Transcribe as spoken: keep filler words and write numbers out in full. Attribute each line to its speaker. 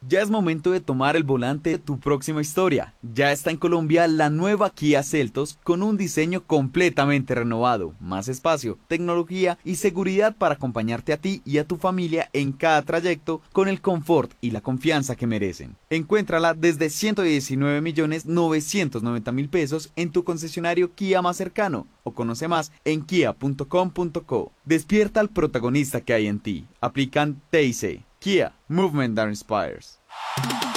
Speaker 1: Ya es momento de tomar el volante de tu próxima historia. Ya está en Colombia la nueva Kia Seltos con un diseño completamente renovado, más espacio, tecnología y seguridad para acompañarte a ti y a tu familia en cada trayecto con el confort y la confianza que merecen. Encuéntrala desde ciento diecinueve millones novecientos noventa mil pesos en tu concesionario Kia más cercano o conoce más en kia punto com punto co. Despierta al protagonista que hay en ti. Aplican T I C. Kia, Movement that Inspires.